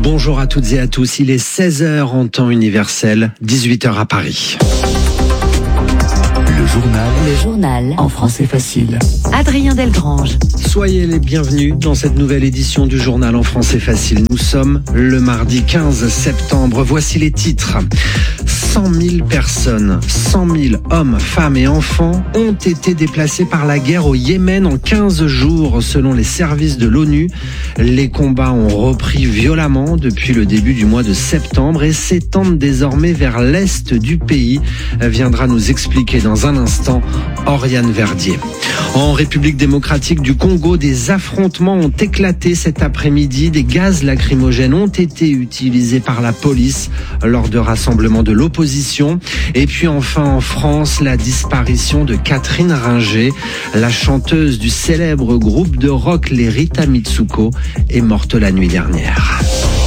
Bonjour à toutes et à tous, il est 16h en temps universel, 18h à Paris. Le journal en français facile. Adrien Delgrange. Soyez les bienvenus dans cette nouvelle édition du journal en français facile. Nous sommes le mardi 15 septembre. Voici les titres. 100 000 personnes, 100 000 hommes, femmes et enfants ont été déplacés par la guerre au Yémen en 15 jours, selon les services de l'ONU. Les combats ont repris violemment depuis le début du mois de septembre et s'étendent désormais vers l'est du pays, viendra nous expliquer dans un instant Oriane Verdier. En République démocratique du Congo, des affrontements ont éclaté cet après-midi. Des gaz lacrymogènes ont été utilisés par la police lors de rassemblements de l'opposition. Et puis enfin en France, la disparition de Catherine Ringer, la chanteuse du célèbre groupe de rock les Rita Mitsuko, est morte la nuit dernière.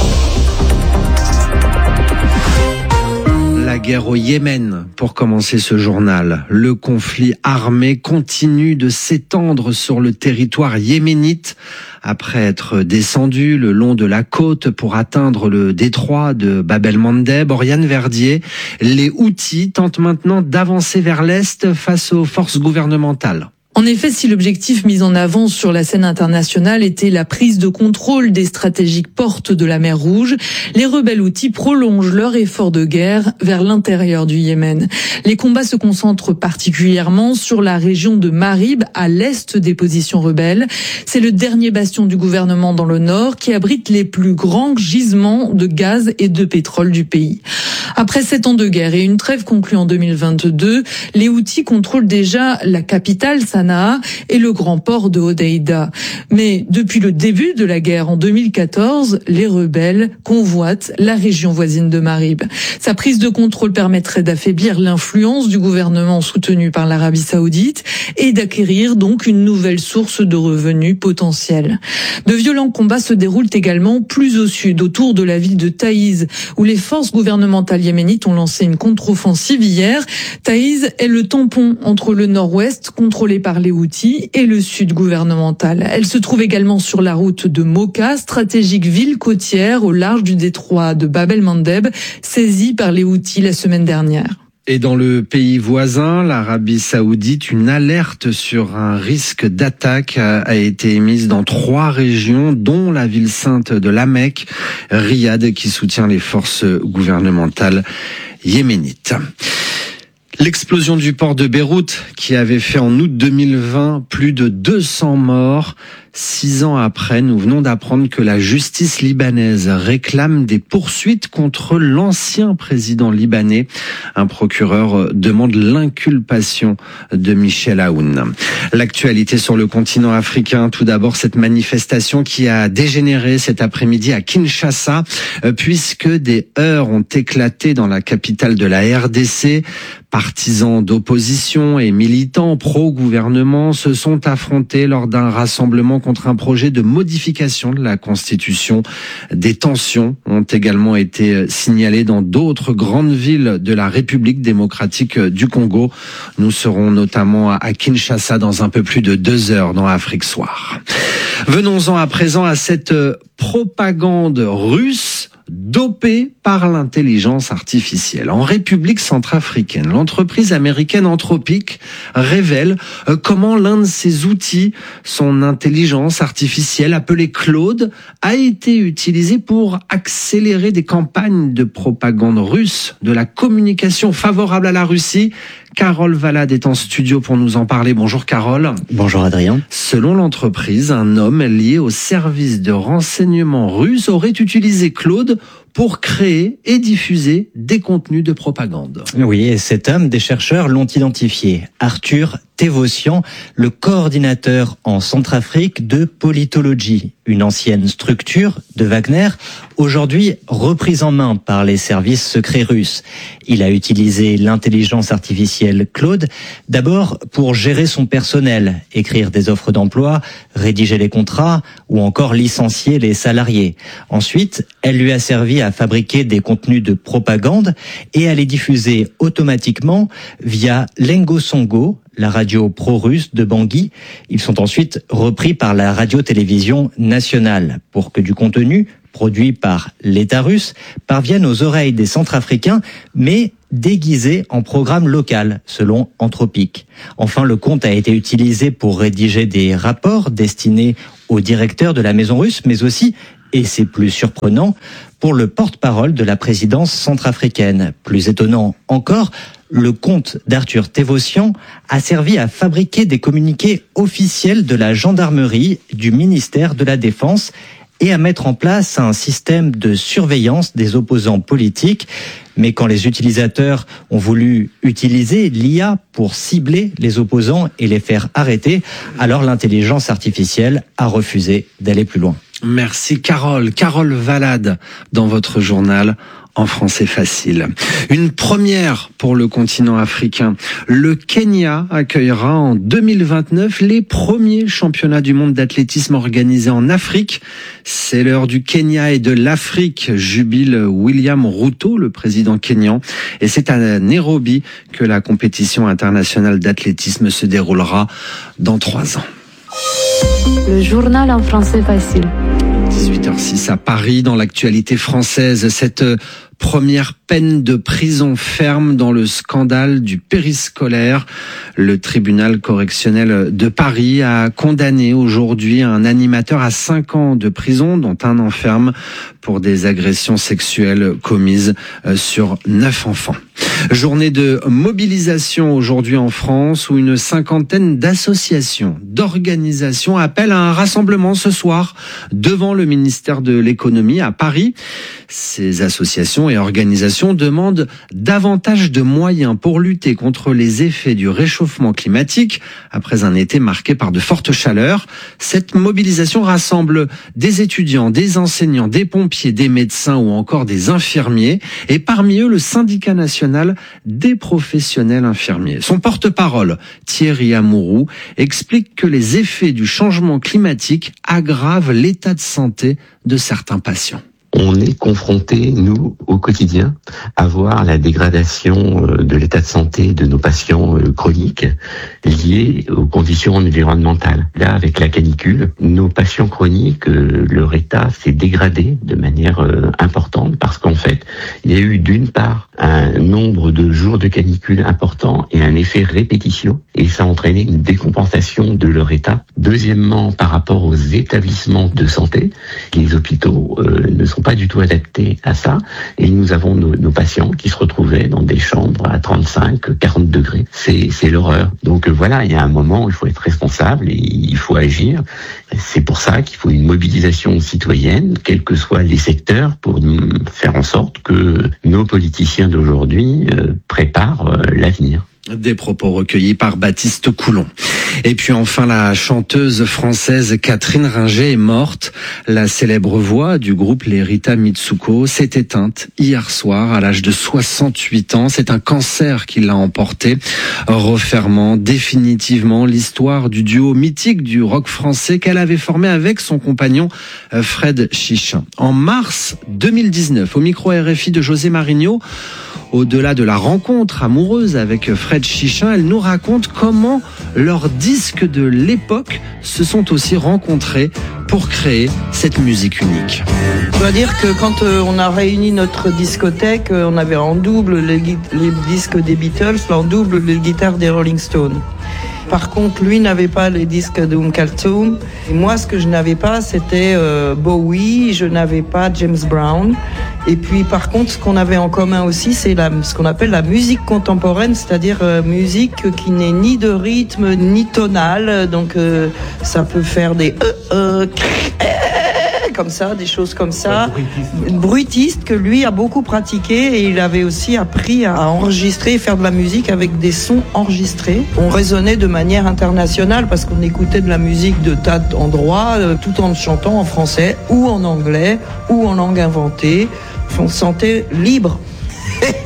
La guerre au Yémen, pour commencer ce journal. Le conflit armé continue de s'étendre sur le territoire yéménite. Après être descendu le long de la côte pour atteindre le détroit de Bab el-Mandeb, Oriane Verdier, les Houthis tentent maintenant d'avancer vers l'est face aux forces gouvernementales. En effet, si l'objectif mis en avant sur la scène internationale était la prise de contrôle des stratégiques portes de la mer Rouge, les rebelles houthis prolongent leur effort de guerre vers l'intérieur du Yémen. Les combats se concentrent particulièrement sur la région de Marib, à l'est des positions rebelles. C'est le dernier bastion du gouvernement dans le nord qui abrite les plus grands gisements de gaz et de pétrole du pays. Après 7 ans de guerre et une trêve conclue en 2022, les Houthis contrôlent déjà la capitale, Sanaa, et le grand port de Hodeïda. Mais depuis le début de la guerre en 2014, les rebelles convoitent la région voisine de Marib. Sa prise de contrôle permettrait d'affaiblir l'influence du gouvernement soutenu par l'Arabie Saoudite et d'acquérir donc une nouvelle source de revenus potentiels. De violents combats se déroulent également plus au sud, autour de la ville de Taïz, où les forces gouvernementales yéménites ont lancé une contre-offensive hier. Taïz est le tampon entre le nord-ouest, contrôlé par les Houthis, et le sud gouvernemental. Elle se trouve également sur la route de Moka, stratégique ville côtière au large du détroit de Bab el-Mandeb, saisie par les Houthis la semaine dernière. Et dans le pays voisin, l'Arabie Saoudite, une alerte sur un risque d'attaque a été émise dans 3 régions, dont la ville sainte de la Mecque, Riyad, qui soutient les forces gouvernementales yéménites. L'explosion du port de Beyrouth, qui avait fait en août 2020 plus de 200 morts. 6 ans après, nous venons d'apprendre que la justice libanaise réclame des poursuites contre l'ancien président libanais. Un procureur demande l'inculpation de Michel Aoun. L'actualité sur le continent africain, tout d'abord cette manifestation qui a dégénéré cet après-midi à Kinshasa, puisque des heurts ont éclaté dans la capitale de la RDC. Partisans d'opposition et militants pro-gouvernement se sont affrontés lors d'un rassemblement contre un projet de modification de la Constitution. Des tensions ont également été signalées dans d'autres grandes villes de la République démocratique du Congo. Nous serons notamment à Kinshasa dans un peu plus de 2 heures dans Afrique Soir. Venons-en à présent à cette propagande russe dopée par l'intelligence artificielle. En République centrafricaine, l'entreprise américaine Anthropic révèle comment l'un de ses outils, son intelligence artificielle appelée Claude, a été utilisé pour accélérer des campagnes de propagande russe, de la communication favorable à la Russie. Carole Valade est en studio pour nous en parler. Bonjour Carole. Bonjour Adrien. Selon l'entreprise, un homme lié au service de renseignement russe aurait utilisé Claude pour créer et diffuser des contenus de propagande. Oui, et cet homme, des chercheurs l'ont identifié. Arthur Tevosian, le coordinateur en Centrafrique de Politologie, une ancienne structure de Wagner, aujourd'hui reprise en main par les services secrets russes. Il a utilisé l'intelligence artificielle Claude, d'abord pour gérer son personnel, écrire des offres d'emploi, rédiger les contrats ou encore licencier les salariés. Ensuite, elle lui a servi à à fabriquer des contenus de propagande et à les diffuser automatiquement via Lengosongo, la radio pro-russe de Bangui. Ils sont ensuite repris par la radio-télévision nationale pour que du contenu produit par l'État russe parvienne aux oreilles des Centrafricains, mais déguisé en programme local, selon Anthropic. Enfin, le compte a été utilisé pour rédiger des rapports destinés au directeur de la maison russe, mais aussi, et c'est plus surprenant, pour le porte-parole de la présidence centrafricaine. Plus étonnant encore, le compte d'Arthur Thévossian a servi à fabriquer des communiqués officiels de la gendarmerie, du ministère de la Défense et à mettre en place un système de surveillance des opposants politiques. Mais quand les utilisateurs ont voulu utiliser l'IA pour cibler les opposants et les faire arrêter, alors l'intelligence artificielle a refusé d'aller plus loin. Merci Carole. Carole Valade dans votre journal En français facile. Une première pour le continent africain. Le Kenya accueillera en 2029 les premiers championnats du monde d'athlétisme organisés en Afrique. C'est l'heure du Kenya et de l'Afrique, jubile William Ruto, le président kényan. Et c'est à Nairobi que la compétition internationale d'athlétisme se déroulera dans 3 ans. Le journal En français facile. 18h06 à Paris, dans l'actualité française, cette première peine de prison ferme dans le scandale du périscolaire. Le tribunal correctionnel de Paris a condamné aujourd'hui un animateur à 5 ans de prison, dont 1 an ferme, pour des agressions sexuelles commises sur 9 enfants. Journée de mobilisation aujourd'hui en France, où une 50aine d'associations, d'organisations appellent à un rassemblement ce soir devant le ministère de l'économie à Paris. Ces associations et organisations demandent davantage de moyens pour lutter contre les effets du réchauffement climatique après un été marqué par de fortes chaleurs. Cette mobilisation rassemble des étudiants, des enseignants, des pompiers, des médecins ou encore des infirmiers, et parmi eux le syndicat national des professionnels infirmiers. Son porte-parole, Thierry Amouroux, explique que les effets du changement climatique aggravent l'état de santé de certains patients. On est confronté, nous, au quotidien, à voir la dégradation de l'état de santé de nos patients chroniques liés aux conditions environnementales. Là, avec la canicule, nos patients chroniques, leur état s'est dégradé de manière importante parce qu'en fait, il y a eu d'une part un nombre de jours de canicule important et un effet répétition, et ça a entraîné une décompensation de leur état. Deuxièmement, par rapport aux établissements de santé, les hôpitaux ne sont pas du tout adaptés à ça, et nous avons nos patients qui se retrouvaient dans des chambres à 35, 40 degrés. C'est l'horreur. Donc voilà, il y a un moment où il faut être responsable et il faut agir. C'est pour ça qu'il faut une mobilisation citoyenne, quels que soient les secteurs, pour faire en sorte que nos politiciens d'aujourd'hui préparent l'avenir. Des propos recueillis par Baptiste Coulon. Et puis enfin, la chanteuse française Catherine Ringer est morte. La célèbre voix du groupe Les Rita Mitsuko s'est éteinte hier soir à l'âge de 68 ans. C'est un cancer qui l'a emporté, refermant définitivement l'histoire du duo mythique du rock français qu'elle avait formé avec son compagnon Fred Chichin. En mars 2019, au micro RFI de José Marigno, au-delà de la rencontre amoureuse avec Fred Chichin, elle nous raconte comment leurs disques de l'époque se sont aussi rencontrés pour créer cette musique unique. Je dois dire que quand on a réuni notre discothèque, on avait en double les disques des Beatles, en double les guitares des Rolling Stones. Par contre, lui n'avait pas les disques de Kalthoum. Et moi, ce que je n'avais pas, c'était Bowie, je n'avais pas James Brown. Et puis, par contre, ce qu'on avait en commun aussi, c'est ce qu'on appelle la musique contemporaine, c'est-à-dire musique qui n'est ni de rythme, ni tonale. Donc, ça peut faire des comme ça, des choses comme ça. Bruitiste que lui a beaucoup pratiqué, et il avait aussi appris à enregistrer et faire de la musique avec des sons enregistrés. On raisonnait de manière internationale parce qu'on écoutait de la musique de tas d'endroits, tout en chantant en français ou en anglais ou en langue inventée. On se sentait libre.